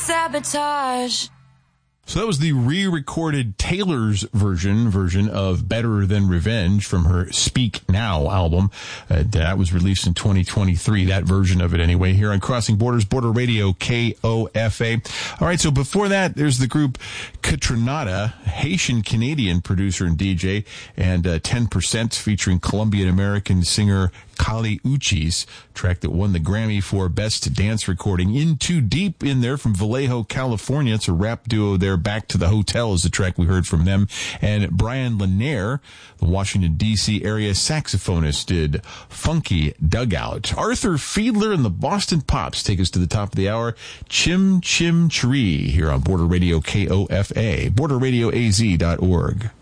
Sabotage. So that was the re-recorded Taylor's version of Better Than Revenge from her Speak Now album. That was released in 2023, that version of it anyway, here on Crossing Borders, Border Radio, KOFA. All right, so before that, there's the group Katranada, Haitian-Canadian producer and DJ, and 10% featuring Colombian-American singer Kali Uchis, track that won the Grammy for Best Dance Recording. In Too Deep in there from Vallejo, California. It's a rap duo there. Back to the Hotel is the track we heard from them. And Brian Lanier, the Washington, D.C. area saxophonist, did Funky Dugout. Arthur Fiedler and the Boston Pops take us to the top of the hour. Chim Chim Tree here on Border Radio KOFA, borderradioaz.org.